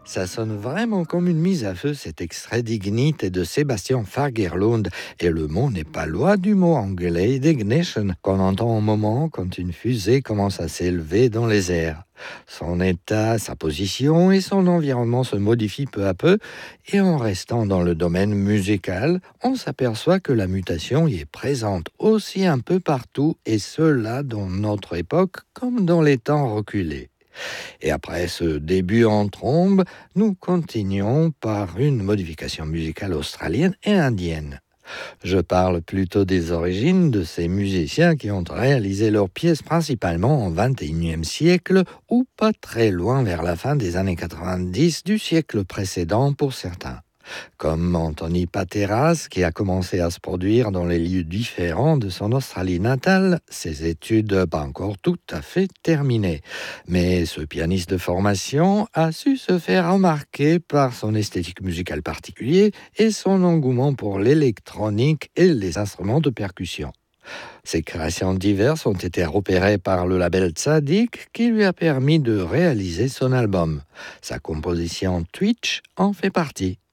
Ça sonne vraiment comme une mise à feu, cet extrait d'Ignite et de Sébastien Fagerlund. Et le mot n'est pas loin du mot anglais d'ignition, qu'on entend au moment quand une fusée commence à s'élever dans les airs. Son état, sa position et son environnement se modifient peu à peu, et en restant dans le domaine musical, on s'aperçoit que la mutation y est présente aussi un peu partout, et cela dans notre époque comme dans les temps reculés. Et après ce début en trombe, nous continuons par une modification musicale australienne et indienne. Je parle plutôt des origines de ces musiciens qui ont réalisé leurs pièces principalement au XXIe siècle ou pas très loin vers la fin des années 90 du siècle précédent pour certains. Comme Anthony Pateras, qui a commencé à se produire dans les lieux différents de son Australie natale, ses études pas encore tout à fait terminées. Mais ce pianiste de formation a su se faire remarquer par son esthétique musicale particulière et son engouement pour l'électronique et les instruments de percussion. Ses créations diverses ont été repérées par le label Tzadik qui lui a permis de réaliser son album. Sa composition Twitch en fait partie.